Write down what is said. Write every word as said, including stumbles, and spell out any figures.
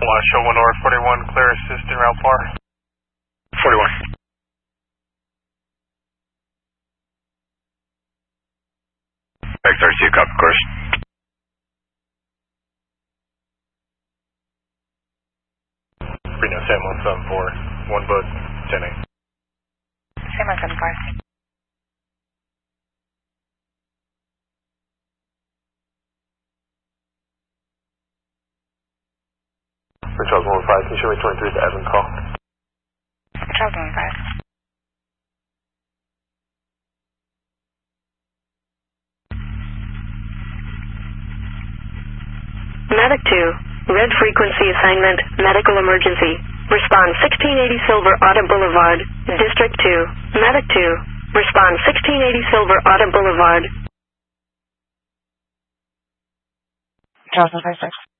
Uh, show one over forty-one, clear assist in route par. forty-one. X R two, copy course. Reno San one seven four, one boat, ten eight. San one seven four. For Charles one five, can you show me twenty-three to Evans call? Charles one five. Medic two, red frequency assignment, medical emergency. Respond sixteen eighty Silver Auto Boulevard, District two. Medic two, respond sixteen eighty Silver Auto Boulevard. Charles one five six.